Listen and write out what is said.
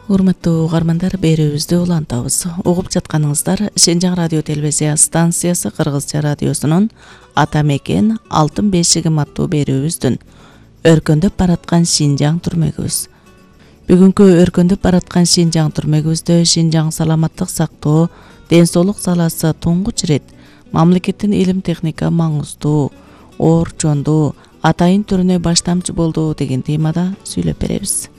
Урматтуу угармандар, берүүбүздү улантабыз. Угуп жатканыңыздар Шенжаң радио телевизия станциясы Кыргызча радиосунун Ата мекен алтын бешигим аттуу берүүбүздүн өркөндөп бараткан Шинжаң түрмөгүбүз. Бүгүнкү өркөндөп бараткан Шинжаң түрмөгүбүздө Шинжаң саламаттык сактоо, ден соолук саласы туңгуч ирет мамлекеттин илим техника маңыздуу, оор чондуу, атайын түрүнө баштамчы болду деген темада сүйлөп беребиз.